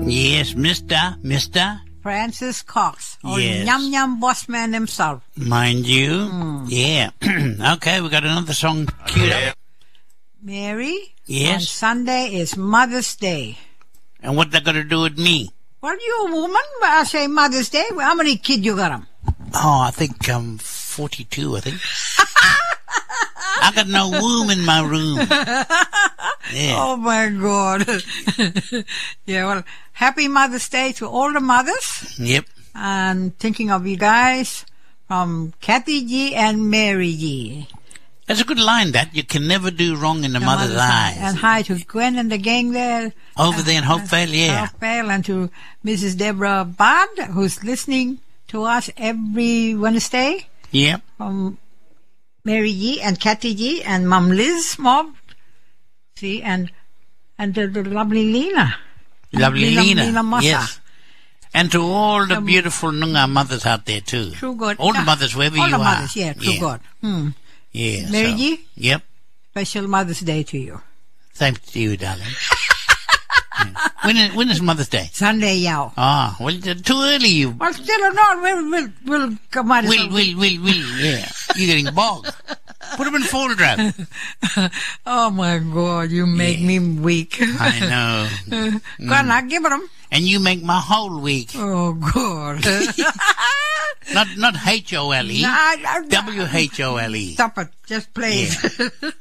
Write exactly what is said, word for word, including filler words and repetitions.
Yes, Mister, Mister Francis Cox. Or Yes. Yum Yum Boss Man himself. Mind you. Mm. Yeah. Okay, we got another song queued up. Mary. Yes. And Sunday is Mother's Day. And what that got to do with me? Well, you a woman, but I say Mother's Day. Well, how many kids you got 'em? Oh, I think I'm forty-two, I think. I got no womb in my room. Yeah. Oh, my God. Yeah, well, happy Mother's Day to all the mothers. Yep. And thinking of you guys from Kathy G and Mary G. That's a good line, that. You can never do wrong in the, The mother's, eyes. And hi to Gwen and the gang there. Over uh, there in Hopevale, yeah. Hopevale, and to Missus Deborah Bard, who's listening to us every Wednesday. Yep. From Mary G and Kathy G and Mum Liz Mob. See, and and the, the lovely Lena. Lovely Lena, Lena. Lena Massa. Yes. And to all the beautiful Noongar mothers out there, too. True God. All the Yeah. mothers, wherever all you the are. mothers, yeah, true yeah. God. Hmm. Yeah. Mary so, G? Yep. Special Mother's Day to you. Same to you, darling. Yeah. When is, when is Mother's Day? Sunday, yow. Ah, well, it's too early, you. Well, still not. We'll, we'll, we'll come out. Will, will, will, will, yeah. You're getting bogged. Put them in full drive. Oh, my God, you make Yeah. me weak. I know. Go on, now, give it 'em. And you make my whole week. Oh, God. Not not H O L E. Nah, I- I- W H O L E. Stop it. Just play it.